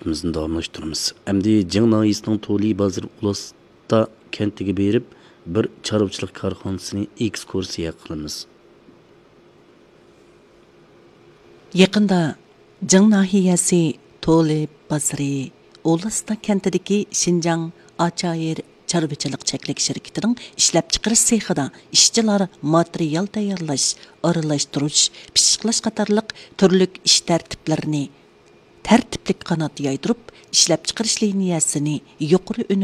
suhbatimizni davomlashtiramiz. Endi Jing nahisinin Toli Bazır Ulas'ta kentiga berib, bir chorvachilik korxonasini ekskursiya qilamiz. Yaqında Jing nahiyasi Toli Bazırı Ulas'ta kentidagi Şinjan Açayir chorvachilik cheklik şirketining ishlab chiqarish sexida ishchilar material tayyorlash, aralashtirish, pishiqlash qatorliq turli ish tartiblarini tartiblik qanot yaydirib ishlab chiqarish liniyasini yuqori